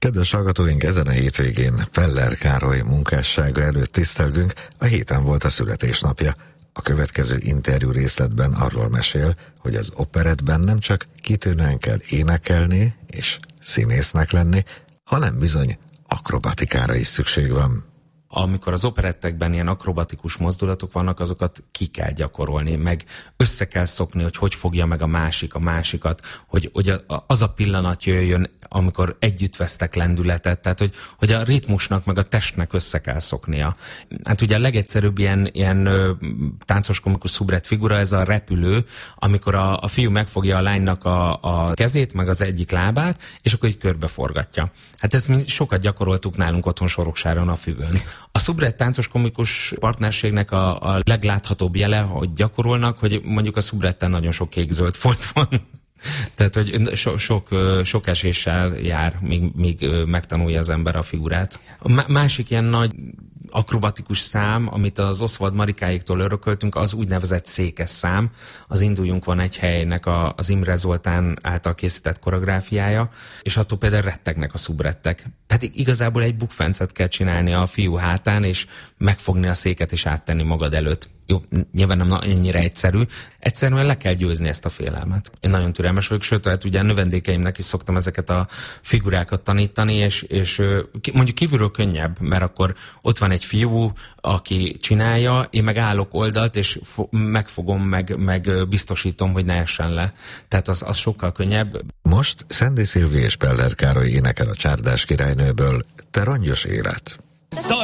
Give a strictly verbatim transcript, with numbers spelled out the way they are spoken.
Kedves hallgatóink, ezen a hétvégén Peller Károly munkássága előtt tisztelgünk, a héten volt a születésnapja. A következő interjú részletben arról mesél, hogy az operettben nem csak kitűnően kell énekelni és színésznek lenni, hanem bizony akrobatikára is szükség van. Amikor az operettekben ilyen akrobatikus mozdulatok vannak, azokat ki kell gyakorolni, meg össze kell szokni, hogy hogy fogja meg a másik a másikat, hogy, hogy az a pillanat jöjjön, amikor együtt vesztek lendületet, tehát hogy, hogy a ritmusnak meg a testnek össze kell szoknia. Hát ugye a legegyszerűbb ilyen, ilyen táncos komikus szubrett figura, ez a repülő, amikor a, a fiú megfogja a lánynak a, a kezét, meg az egyik lábát, és akkor így körbeforgatja. Hát ezt mi sokat gyakoroltuk nálunk otthon Soroksáron a füvön. A szubrett táncos komikus partnerségnek a, a legláthatóbb jele, hogy gyakorolnak, hogy mondjuk a szubretten nagyon sok kék-zöld folt van. Tehát, hogy so, sok, sok eséssel jár, míg, míg megtanulja az ember a figurát. A másik ilyen nagy akrobatikus szám, amit az Oswald Marikáéktól örököltünk, az úgynevezett székes szám. Az Induljunk van egy helynek a, az Imre Zoltán által készített koreográfiája, és attól például rettegnek a szubrettek. Pedig igazából egy bukfencet kell csinálni a fiú hátán, és megfogni a széket és áttenni magad előtt. Jó, nyilván nem ennyire egyszerű. Egyszerűen le kell győzni ezt a félelmet. Én nagyon türelmes vagyok, sőt, hát ugye a növendékeimnek is szoktam ezeket a figurákat tanítani, és, és mondjuk kívülről könnyebb, mert akkor ott van egy fiú, aki csinálja, én meg állok oldalt, és fo- megfogom, meg, meg biztosítom, hogy ne essen le. Tehát az, az sokkal könnyebb. Most Szendi Szilvi és Peller Károly énekel a Csárdás királynőből Te rongyos élet.